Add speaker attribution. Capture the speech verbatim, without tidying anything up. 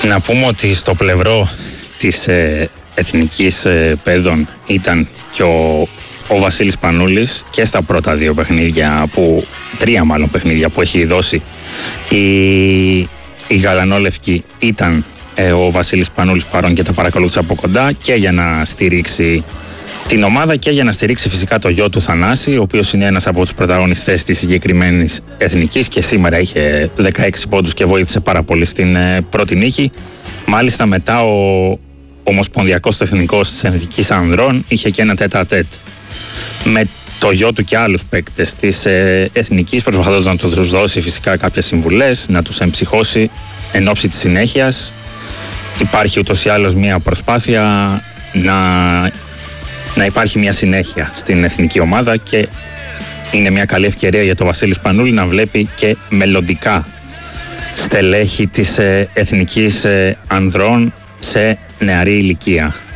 Speaker 1: Να πούμε ότι στο πλευρό της ε, εθνικής ε, παιδών ήταν και ο, ο Βασίλης Πανούλης και στα πρώτα δύο παιχνίδια, που, τρία μάλλον παιχνίδια που έχει δώσει η, η Γαλανόλευκη, ήταν ε, ο Βασίλης Πανούλης παρόν και τα παρακολούθησε από κοντά, και για να στηρίξει την ομάδα και για να στηρίξει φυσικά το γιο του Θανάση, ο οποίος είναι ένας από τους πρωταγωνιστές της συγκεκριμένης εθνικής και σήμερα είχε δεκαέξι πόντους και βοήθησε πάρα πολύ στην ε, πρώτη νίκη. Μάλιστα μετά ο ομοσπονδιακός εθνικός της εθνικής ανδρών είχε και ένα τέτα τέτ με το γιο του και άλλους παίκτες της ε, εθνικής, προσπαθώντας να τους δώσει φυσικά κάποιες συμβουλές, να τους εμψυχώσει εν ώψη της συνέχειας. Υπάρχει ούτως ή άλλως μια προσπάθεια να, να υπάρχει μια συνέχεια στην εθνική ομάδα, και είναι μια καλή ευκαιρία για τον Βασίλη Σπανούλη να βλέπει και μελλοντικά στελέχη της ε, εθνικής ε, ανδρών σε νεαρή ηλικία.